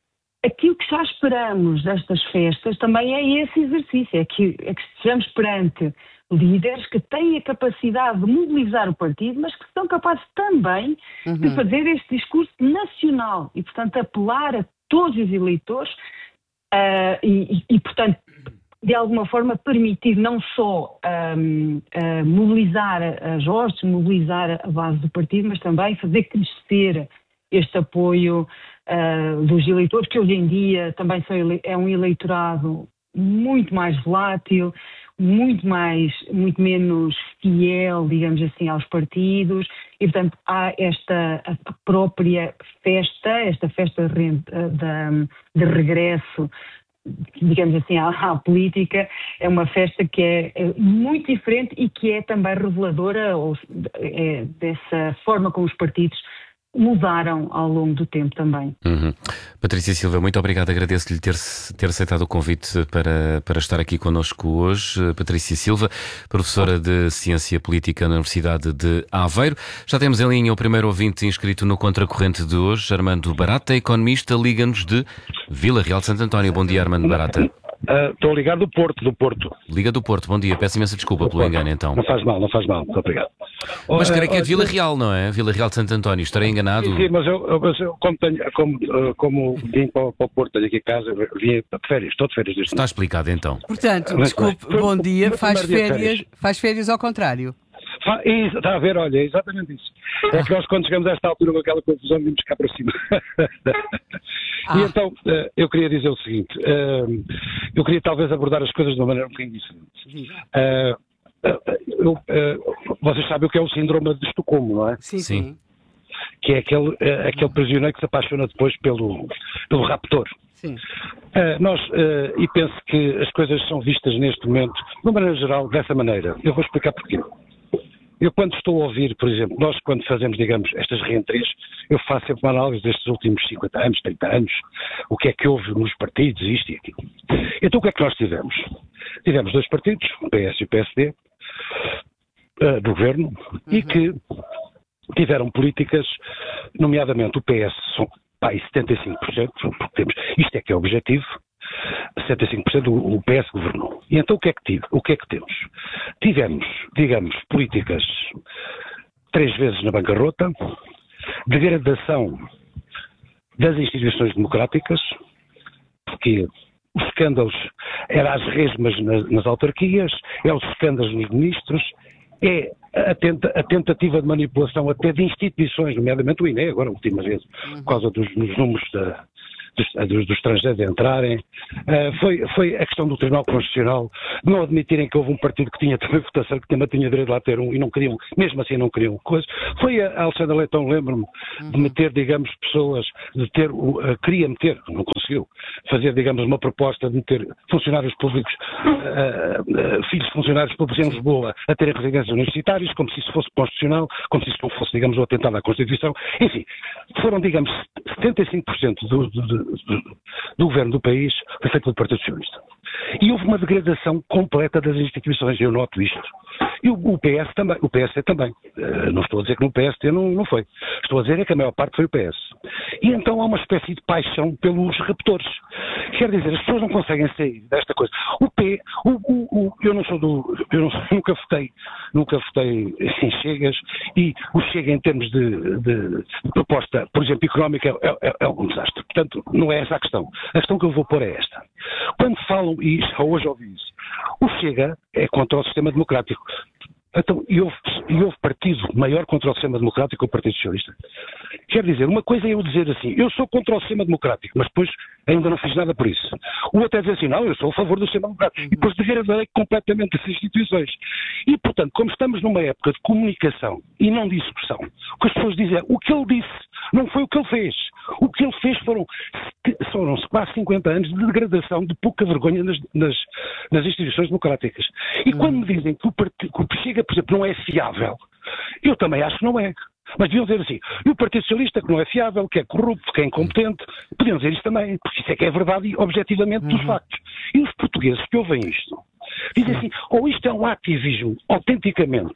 aquilo que já esperamos destas festas também é esse exercício, é que estejamos perante líderes que têm a capacidade de mobilizar o partido, mas que são capazes também de fazer este discurso nacional e, portanto, apelar a todos os eleitores e, portanto, de alguma forma permitir não só mobilizar as hostes, mobilizar a base do partido, mas também fazer crescer este apoio dos eleitores, que hoje em dia também é um eleitorado muito mais volátil, muito menos fiel, digamos assim, aos partidos, e portanto há esta própria festa, esta festa de regresso, digamos assim, à política, é uma festa que é muito diferente e que é também reveladora dessa forma como os partidos mudaram ao longo do tempo também. Patrícia Silva, muito obrigado. Agradeço-lhe ter aceitado o convite para estar aqui connosco hoje. Patrícia Silva, professora de Ciência Política na Universidade de Aveiro. Já temos em linha o primeiro ouvinte inscrito no Contracorrente de hoje, Armando Barata, economista, liga-nos de Vila Real de Santo António. Bom dia, Armando Barata. Estou ligado do Porto. Liga do Porto, bom dia. Peço imensa desculpa pelo engano, então. Não faz mal. Muito obrigado. Mas creio que é de Vila Real, não é? Vila Real de Santo António. Estarei enganado? Sim, mas eu como vim para o Porto, tenho aqui em casa, vim de férias, estou de férias. Está explicado, então. Portanto, desculpe, bom dia, faz férias ao contrário. Está a ver, olha, é exatamente isso. É que nós, quando chegamos a esta altura com aquela confusão, vimos cá para cima. E então, eu queria dizer o seguinte, eu queria talvez abordar as coisas de uma maneira um bocadinho diferente. Vocês sabem o que é o síndrome de Estocolmo, não é? Sim. Que é aquele prisioneiro que se apaixona depois pelo raptor. Sim. E penso que as coisas são vistas neste momento, de uma maneira geral, dessa maneira. Eu vou explicar porquê. Eu, quando estou a ouvir, por exemplo, nós quando fazemos, digamos, estas reentrées, eu faço sempre uma análise destes últimos 50 anos, 30 anos, o que é que houve nos partidos, isto e aquilo. Então o que é que nós tivemos? Tivemos dois partidos, o PS e o PSD, do governo, e que tiveram políticas, nomeadamente o PS, são 75%, porque temos, isto é que é o objetivo, 75% o PS governou. E então o que é que temos? Tivemos, digamos, políticas 3 vezes na bancarrota, degradação das instituições democráticas, porque os escândalos eram as resmas nas autarquias, é os escândalos nos ministros, é a tentativa de manipulação até de instituições, nomeadamente o INE, agora a última vez, por causa dos números dos estrangeiros entrarem, foi a questão do Tribunal Constitucional não admitirem que houve um partido que tinha também votação, que também tinha direito de lá ter um, e não queriam, mesmo assim não queriam coisa. Foi a Alexandra Leitão, lembro-me, de meter, digamos, pessoas, queria meter, não conseguiu, fazer, digamos, uma proposta de meter funcionários públicos, filhos de funcionários públicos em Lisboa a terem residências universitárias, como se isso fosse constitucional, como se isso não fosse, digamos, o atentado à Constituição. Enfim, foram, digamos, 75% do governo do país foi feito pelo Partido Socialista. E houve uma degradação completa das instituições, eu noto isto. E o PS também, o PSD também. Não estou a dizer que no PSD não foi. Estou a dizer é que a maior parte foi o PS. E então há uma espécie de paixão pelos raptores. Quer dizer, as pessoas não conseguem sair desta coisa. Nunca votei em Chegas, e o Chega em termos de proposta, por exemplo, económica, é um desastre. Portanto, não é essa a questão. A questão que eu vou pôr é esta. Quando falam, e hoje ouvi isso, o Chega é contra o sistema democrático. Então, e houve partido maior contra o sistema democrático que o Partido Socialista. Quer dizer, uma coisa é eu dizer assim, eu sou contra o sistema democrático, mas depois ainda não fiz nada por isso. O outro é dizer assim, não, eu sou a favor do sistema democrático. E depois degradei completamente as instituições. E, portanto, como estamos numa época de comunicação e não de execução, o que as pessoas dizem é, o que ele disse não foi o que ele fez. O que ele fez foram quase 50 anos de degradação, de pouca vergonha nas instituições democráticas. E quando me dizem que o Chega, por exemplo, não é fiável, eu também acho que não é. Mas deviam dizer assim, e o Partido Socialista que não é fiável, que é corrupto, que é incompetente, podiam dizer isso também, porque isso é que é verdade e objetivamente dos factos. E os portugueses que ouvem isto, dizem assim, ou isto é um ativismo autenticamente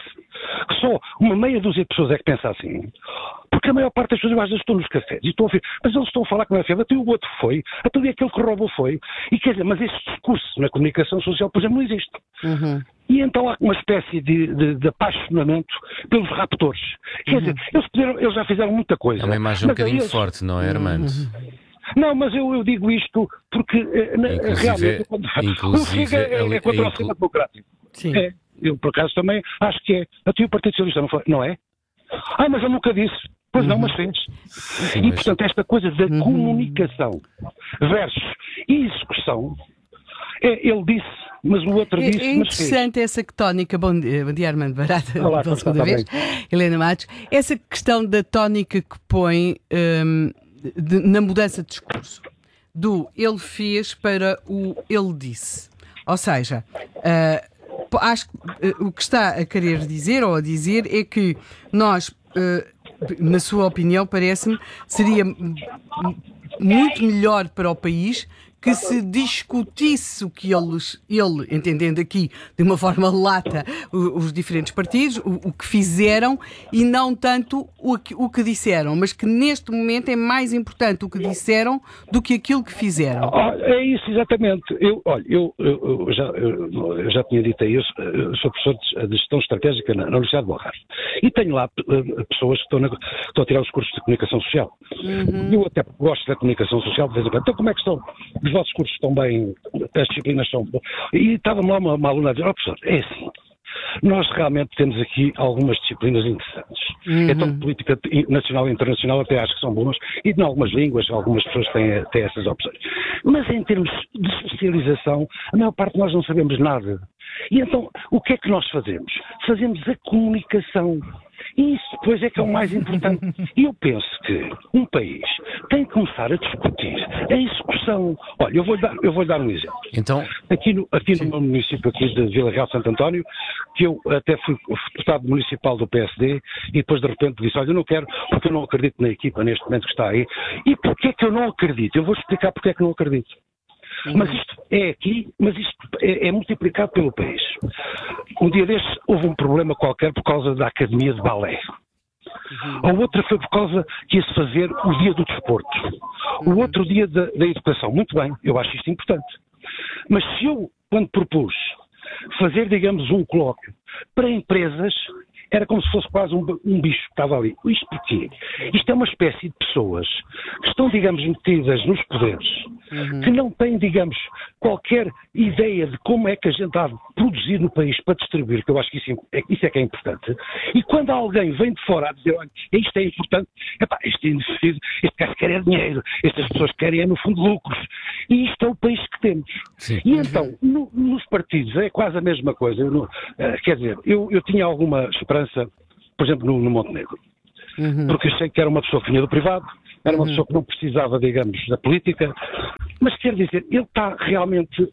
que só uma meia dúzia de pessoas é que pensa assim. Porque a maior parte das pessoas às vezes estão nos cafés e estão a ver, mas eles estão a falar com a FEB, até o outro foi, até aquele que roubou foi. E quer dizer, mas esse discurso na comunicação social, por exemplo, não existe. E então há uma espécie de apaixonamento pelos raptores. Quer dizer, eles já fizeram muita coisa. É uma imagem um bocadinho forte, não é, Armando? Não, mas eu digo isto porque realmente o Chega é contra o sistema democrático. Sim. Eu, por acaso, também acho que é. Até o Partido Socialista não é? Mas eu nunca disse. Pois não, mas fez. E, portanto, esta coisa da comunicação versus execução, ele disse, mas o outro disse, é interessante essa tónica. Bom dia, Armando Barata. Olá, pela segunda vez. Helena Matos. Essa questão da tónica que põe na mudança de discurso. Do ele fez para o ele disse. Ou seja, acho que o que está a querer dizer ou a dizer é que nós, na sua opinião, parece-me, seria muito melhor para o país que se discutisse o que ele, entendendo aqui de uma forma lata os diferentes partidos, o que fizeram e não tanto o que disseram, mas que neste momento é mais importante o que disseram do que aquilo que fizeram. É isso, exatamente. Eu já tinha dito a isso, sou professor de gestão estratégica na Universidade de Belfast e tenho lá pessoas que estão a tirar os cursos de comunicação social. Eu até gosto da comunicação social de vez em quando. Então como é que estão? Os vossos cursos estão bem, as disciplinas são boas. E estava-me lá uma aluna a dizer, professor, é assim, nós realmente temos aqui algumas disciplinas interessantes. Então, de política nacional e internacional até acho que são boas, e em algumas línguas, algumas pessoas têm essas opções. Mas em termos de especialização, a maior parte de nós não sabemos nada. E então, o que é que nós fazemos? Fazemos a comunicação. E isso depois é que é o mais importante. E eu penso que um país tem que começar a discutir a execução. Olha, eu vou dar um exemplo. Então... Aqui no meu município aqui de Vila Real de Santo António, que eu até fui deputado municipal do PSD e depois de repente disse, olha, eu não quero porque eu não acredito na equipa neste momento que está aí. E porquê é que eu não acredito? Eu vou explicar porque é que não acredito. Mas isto é aqui, mas isto é multiplicado pelo país. Um dia destes houve um problema qualquer por causa da Academia de Balé. A outra foi por causa que ia-se fazer o dia do desporto. O outro dia da educação. Muito bem, eu acho isto importante. Mas se eu, quando propus fazer, digamos, um colóquio para empresas, era como se fosse quase um bicho que estava ali. Isto porquê? Isto é uma espécie de pessoas que estão, digamos, metidas nos poderes, que não têm, digamos, qualquer ideia de como é que a gente há de produzir no país para distribuir, que eu acho que isso é que é importante. E quando alguém vem de fora a dizer, olha, isto é importante, isto é indeciso, este gajo quer dinheiro, estas pessoas querem no fundo lucros. E isto é o país que temos. Sim. E então, nos partidos é quase a mesma coisa. Quer dizer, eu tinha alguma esperança, por exemplo, no Montenegro. Porque achei que era uma pessoa que vinha do privado, era uma pessoa que não precisava, digamos, da política, mas quer dizer, ele está realmente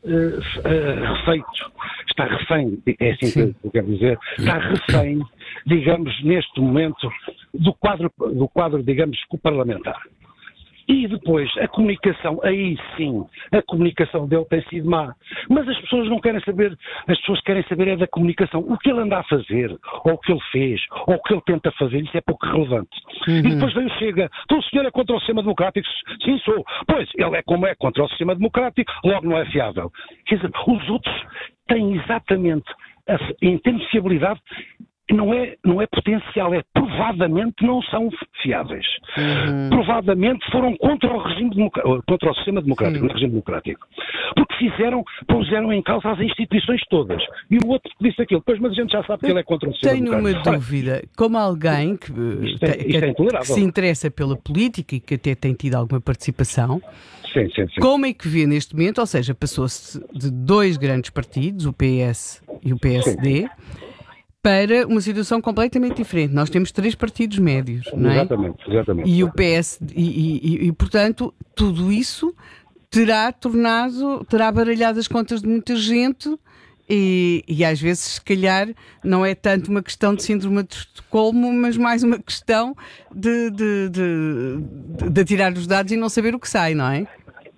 refém, é assim que eu quero dizer, está refém, digamos, neste momento, do quadro, digamos, parlamentar. E depois, a comunicação, aí sim, a comunicação dele tem sido má. Mas as pessoas não querem saber, as pessoas querem saber é da comunicação. O que ele anda a fazer, ou o que ele fez, ou o que ele tenta fazer, isso é pouco relevante. E depois veio Chega, então o senhor é contra o sistema democrático? Sim, sou. Pois, ele é como é contra o sistema democrático, logo não é fiável. Quer dizer, os outros têm exatamente, em termos de fiabilidade, não é potencial, é provadamente não são fiáveis. Provadamente foram contra o regime contra o sistema democrático, o regime democrático. Porque puseram em causa as instituições todas. E o outro disse aquilo, pois, mas a gente já sabe que ele é contra o sistema democrático. Tenho uma dúvida, como alguém que se interessa pela política e que até tem tido alguma participação, sim. Como é que vê neste momento, ou seja, passou-se de dois grandes partidos, o PS e o PSD, para uma situação completamente diferente. Nós temos 3 partidos médios, não é? Exatamente. E o PS, e portanto, tudo isso terá baralhado as contas de muita gente e às vezes, se calhar, não é tanto uma questão de síndrome de Estocolmo, mas mais uma questão de tirar os dados e não saber o que sai, não é?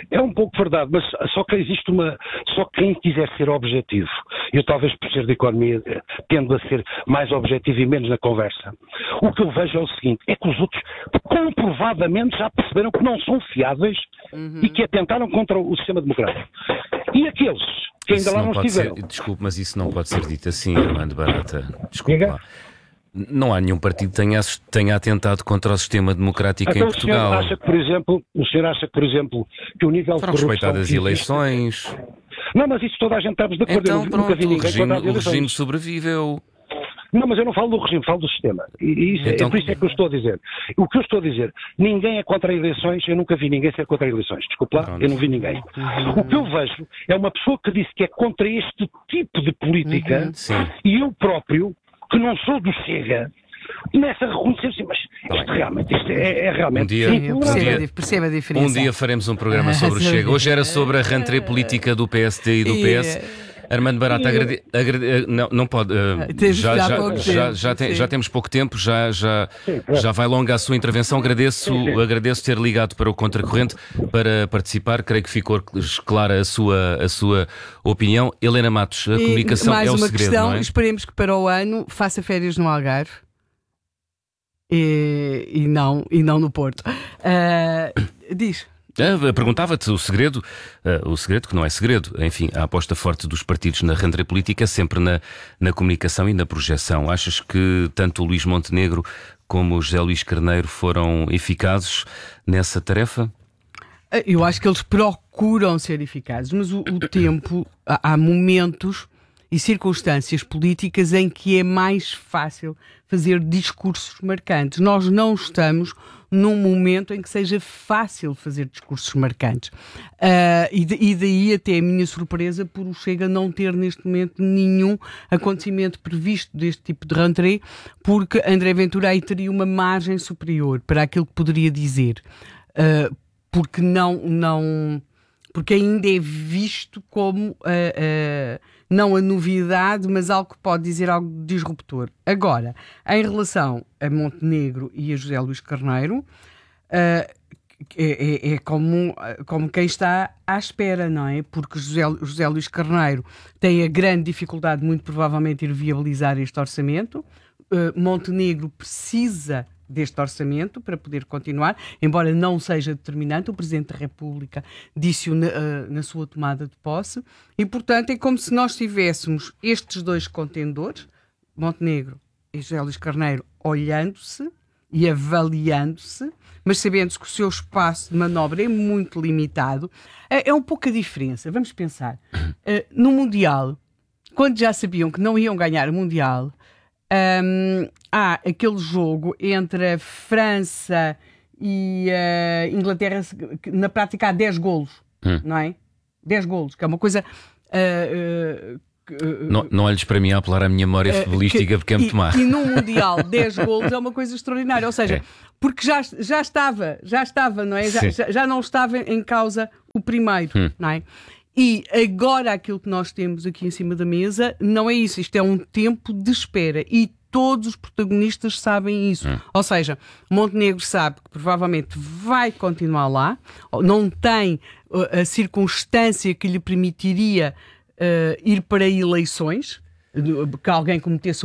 É um pouco verdade, mas só que existe só quem quiser ser objetivo, eu talvez por ser de economia tendo a ser mais objetivo e menos na conversa, o que eu vejo é o seguinte, é que os outros comprovadamente já perceberam que não são fiáveis e que atentaram contra o sistema democrático. E aqueles que ainda lá não estiveram... Desculpe, mas isso não pode ser dito assim, Armando Barata. Desculpe lá. Não há nenhum partido que tenha atentado contra o sistema democrático então, em Portugal. O senhor acha que, por exemplo, que o nível foram de corrupção... respeitadas as eleições. Não, mas isso toda a gente está de acordo. Então, eu nunca vi ninguém o regime sobreviveu. Não, mas eu não falo do regime, falo do sistema. E isso, então... é por isso é que eu estou a dizer. O que eu estou a dizer, ninguém é contra eleições, eu nunca vi ninguém ser contra eleições. Desculpe lá, eu não vi ninguém. O que eu vejo é uma pessoa que disse que é contra este tipo de política e eu próprio, que não sou do Chega, começa a reconhecer assim, mas isto é realmente... Perceba a diferença. Um dia faremos um programa sobre o Chega. Hoje era sobre a rentrée política do PSD e do PS. Armando Barata, não pode. Já temos pouco tempo, já vai longa a sua intervenção. Agradeço ter ligado para o Contracorrente para participar. Creio que ficou clara a sua opinião. Helena Matos, a comunicação é o segredo, questão, não é? Esperemos que para o ano faça férias no Algarve e não no Porto. Diz. Perguntava-te o segredo que não é segredo, enfim, a aposta forte dos partidos na rentrée política é sempre na comunicação e na projeção. Achas que tanto o Luís Montenegro como o José Luís Carneiro foram eficazes nessa tarefa? Eu acho que eles procuram ser eficazes, mas o tempo, há momentos e circunstâncias políticas em que é mais fácil fazer discursos marcantes. Nós não estamos num momento em que seja fácil fazer discursos marcantes. E daí até a minha surpresa por o Chega não ter neste momento nenhum acontecimento previsto deste tipo de rentrée, porque André Ventura aí teria uma margem superior para aquilo que poderia dizer. Porque porque ainda é visto como não a novidade, mas algo que pode dizer algo disruptor. Agora, em relação a Montenegro e a José Luís Carneiro, é como quem está à espera, não é? Porque José Luís Carneiro tem a grande dificuldade, muito provavelmente, de ir viabilizar este orçamento. Montenegro precisa deste orçamento para poder continuar, embora não seja determinante, o Presidente da República disse-o na sua tomada de posse, e portanto é como se nós tivéssemos estes dois contendores, Montenegro e José Luís Carneiro, olhando-se e avaliando-se, mas sabendo que o seu espaço de manobra é muito limitado. É um pouco a diferença, vamos pensar, no Mundial, quando já sabiam que não iam ganhar o Mundial, há aquele jogo entre a França e a Inglaterra, na prática há 10 golos, não é? 10 golos, que é uma coisa... Não olhes para mim a apelar à minha memória futebolística porque é muito má. E num Mundial 10 golos é uma coisa extraordinária, ou seja, porque já estava, não é? Já não estava em causa o primeiro, não é? E agora aquilo que nós temos aqui em cima da mesa não é isso, isto é um tempo de espera e todos os protagonistas sabem isso. Ou seja, Montenegro sabe que provavelmente vai continuar lá, não tem a circunstância que lhe permitiria ir para eleições, que alguém cometesse